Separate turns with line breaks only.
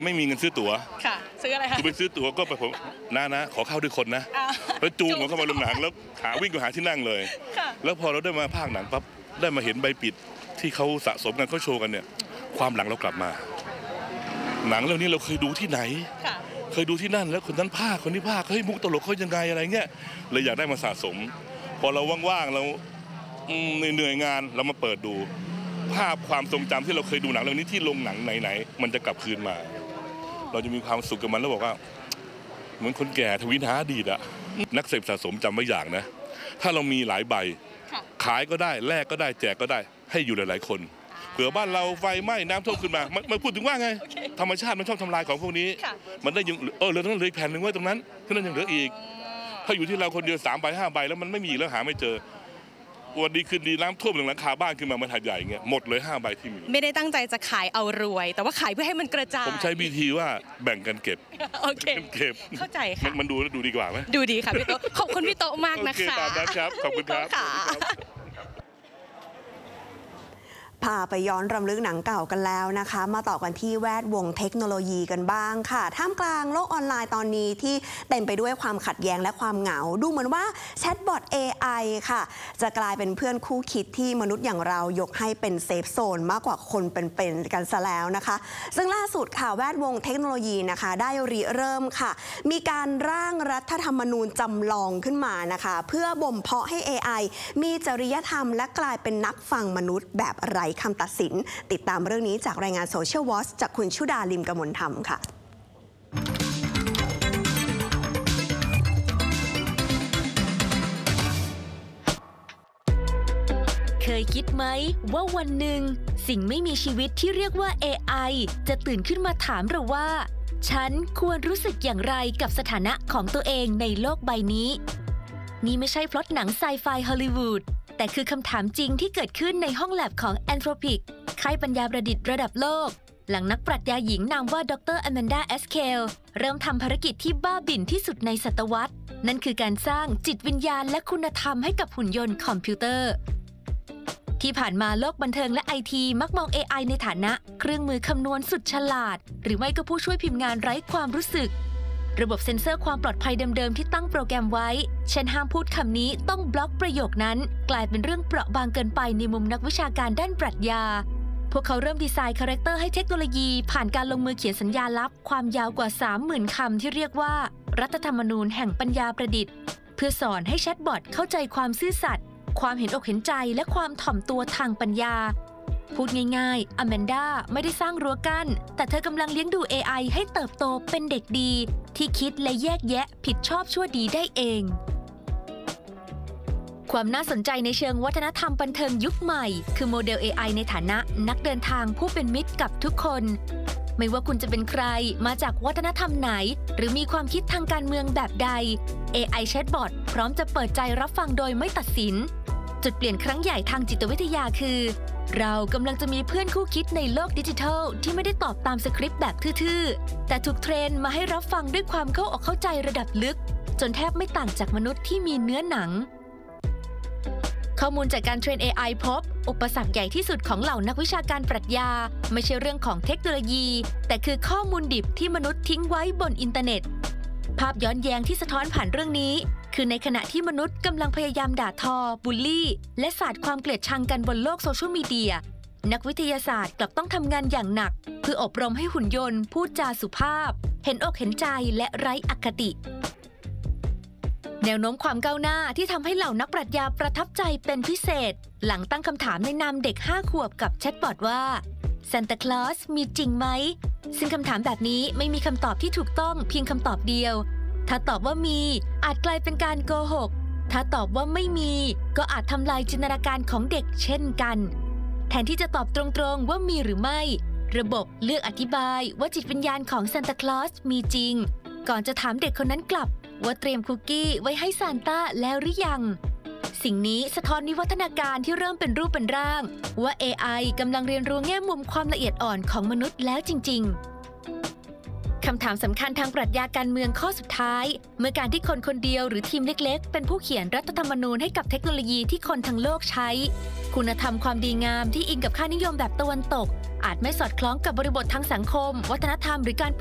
ไม่มีเงินซื้อตั๋ว
ค่ะซื้ออะไรคะ
คือไปซื้อตั๋วก็ไปผมนะขอเข้าด้วยคนนะแล้วจูงผมเข้ามาโรงหนังแล้ววิ่งไปหาที่นั่งเลยแล้วพอเราได้มาภาคหนังปั๊บได้มาเห็นใบปิดที่เขาสะสมกันเขาโชว์กันเนี่ยความหลังเรากลับมาหนังเรื่องนี้เราเคยดูที่ไหนเคยดูที่นั่นแล้วคนนั้นภาคคนนี้ภาคเฮ้ยมุกตลกเขายังไงอะไรเงี้ยเลยอยากได้มาสะสมพอเราว่างๆเราเหนื่อยงานเรามาเปิดดูภาพความทรงจำที่เราเคยดูหนังเรื่องนี้ที่โรงหนังไหนๆมันจะกลับคืนมาเราจะมีความสุขกับมันแล้วบอกว่าเหมือนคนแก่ทวินหาอดีตอะนักเสพสะสมจำไว้อย่างนะถ้าเรามีหลายใบขายก็ได้แลกก็ได้แจกก็ได้ให้อยู่หลายๆคนเผื่อบ้านเราไฟไหม้น้ำท่วมขึ้นมามันพูดถึงว่าไงธรรมชาติมันชอบทำลายของพวกนี้มันได้ยังเหลือตรงนั้นเหลือแผ่นหนึ่งไว้ตรงนั้นที่นั่นยังเหลืออีกถ้าอยู่ที่เราคนเดียว3 ใบ 5 ใบแล้วมันไม่มีแล้วหาไม่เจอวันดีคืนดีน้ำท่วมหลังคาบ้านขึ้นมามันหาดใหญ่เงี้ยหมดเลย5 ใบที่มี
ไม่ได้ตั้งใจจะขายเอารวยแต่ว่าขายเพื่อให้มันกระจาย
ผมใช้วิธีว่าแบ่งกันเก็บ
โอเคเข้าใจค่ะ
มันดูแล้วดูดีกว่าไหม
ดูดีค่ะพี่โต๊ะขอบคุณพี่โต๊ะมากนะคะ
ตามนั้นครับขอบคุณครับ
พาไปย้อนรำลึกหนังเก่ากันแล้วนะคะมาต่อกันที่แวดวงเทคโนโลยีกันบ้างค่ะท่ามกลางโลกออนไลน์ตอนนี้ที่เต็มไปด้วยความขัดแย้งและความเหงาดูเหมือนว่าแชทบอท AI ค่ะจะกลายเป็นเพื่อนคู่คิดที่มนุษย์อย่างเรายกให้เป็นเซฟโซนมากกว่าคนเป็นกันซะแล้วนะคะซึ่งล่าสุดค่ะแวดวงเทคโนโลยีนะคะได้ริเริ่มค่ะมีการร่างรัฐธรรมนูญจำลองขึ้นมานะคะเพื่อบ่มเพาะให้ AI มีจริยธรรมและกลายเป็นนักฟังมนุษย์แบบไร้คำตัดสินติดตามเรื่องนี้จากรายงานโซเชียลวอชจากคุณชุดาลิมกมลธรรมค่ะ
เคยคิดไหมว่าวันหนึ่งสิ่งไม่มีชีวิตที่เรียกว่า AI จะตื่นขึ้นมาถามเราว่าฉันควรรู้สึกอย่างไรกับสถานะของตัวเองในโลกใบนี้นี่ไม่ใช่พล็อตหนังไซไฟฮอลลีวูดแต่คือคำถามจริงที่เกิดขึ้นในห้องแลบของ Anthropic ค่ายปัญญาประดิษฐ์ระดับโลกหลังนักปรัชญาหญิงนามว่าดร. อแมนดา เอสเคลเริ่มทำภารกิจที่บ้าบิ่นที่สุดในศตวรรษนั่นคือการสร้างจิตวิญญาณและคุณธรรมให้กับหุ่นยนต์คอมพิวเตอร์ที่ผ่านมาโลกบันเทิงและไอทีมักมอง AI ในฐานะเครื่องมือคำนวณสุดฉลาดหรือไม่ก็ผู้ช่วยพิมพ์งานไร้ความรู้สึกระบบเซ็นเซอร์ความปลอดภัยเดิมๆที่ตั้งโปรแกรมไว้เช่นห้ามพูดคำนี้ต้องบล็อกประโยคนั้นกลายเป็นเรื่องเปราะบางเกินไปในมุมนักวิชาการด้านปรัชญาพวกเขาเริ่มดีไซน์คาแรคเตอร์ให้เทคโนโลยีผ่านการลงมือเขียนสัญญาลับความยาวกว่า 30,000 คำที่เรียกว่ารัฐธรรมนูญแห่งปัญญาประดิษฐ์เพื่อสอนให้แชทบอทเข้าใจความซื่อสัตย์ความเห็นอกเห็นใจและความถ่อมตัวทางปัญญาพูดง่ายๆอแมนดาไม่ได้สร้างรั้วกั้นแต่เธอกำลังเลี้ยงดู AI ให้เติบโตเป็นเด็กดีที่คิดและแยกแยะผิดชอบชั่วดีได้เองความน่าสนใจในเชิงวัฒนธรรมบันเทิงยุคใหม่คือโมเดล AI ในฐานะนักเดินทางผู้เป็นมิตรกับทุกคนไม่ว่าคุณจะเป็นใครมาจากวัฒนธรรมไหนหรือมีความคิดทางการเมืองแบบใด AI Chatbot พร้อมจะเปิดใจรับฟังโดยไม่ตัดสินจุดเปลี่ยนครั้งใหญ่ทางจิตวิทยาคือเรากำลังจะมีเพื่อนคู่คิดในโลกดิจิทัลที่ไม่ได้ตอบตามสคริปต์แบบทื่อๆแต่ถูกเทรนมาให้รับฟังด้วยความเข้าอกเข้าใจระดับลึกจนแทบไม่ต่างจากมนุษย์ที่มีเนื้อหนังข้อมูลจากการเทรน AI พบอุปสรรคใหญ่ที่สุดของเหล่านักวิชาการปรัชญาไม่ใช่เรื่องของเทคโนโลยีแต่คือข้อมูลดิบที่มนุษย์ทิ้งไว้บนอินเทอร์เน็ตภาพย้อนแย้งที่สะท้อนผ่านเรื่องนี้คือในขณะที่มนุษย์กำลังพยายามด่าทอบูลลี่และสาดความเกลียดชังกันบนโลกโซเชียลมีเดียนักวิทยาศาสตร์กลับต้องทำงานอย่างหนักเพื่ออบรมให้หุ่นยนต์พูดจาสุภาพเห็นอกเห็นใจและไร้อคติแนวโน้มความก้าวหน้าที่ทำให้เหล่านักปรัชญาประทับใจเป็นพิเศษหลังตั้งคำถามในนามเด็ก5 ขวบกับแชทบอทว่าซานตาคลอสมีจริงไหมซึ่งคำถามแบบนี้ไม่มีคำตอบที่ถูกต้องเพียงคำตอบเดียวถ้าตอบว่ามีอาจกลายเป็นการโกหกถ้าตอบว่าไม่มีก็อาจทำลายจินตนาการของเด็กเช่นกันแทนที่จะตอบตรงๆว่ามีหรือไม่ระบบเลือกอธิบายว่าจิตวิญญาณของซานตาคลอสมีจริงก่อนจะถามเด็กคนนั้นกลับว่าเตรียมคุกกี้ไว้ให้ซานต้าแล้วหรือยังสิ่งนี้สะท้อนวิวัฒนาการที่เริ่มเป็นรูปเป็นร่างว่า AI กำลังเรียนรู้แง่มุมความละเอียดอ่อนของมนุษย์แล้วจริงๆคำถามสำคัญทางปรัชญาการเมืองข้อสุดท้ายเมื่อการที่คนคนเดียวหรือทีมเล็กๆเป็นผู้เขียนรัฐธรรมนูญให้กับเทคโนโลยีที่คนทั้งโลกใช้คุณธรรมความดีงามที่อิงกับค่านิยมแบบตะวันตกอาจไม่สอดคล้องกับบริบททางสังคมวัฒนธรรมหรือการ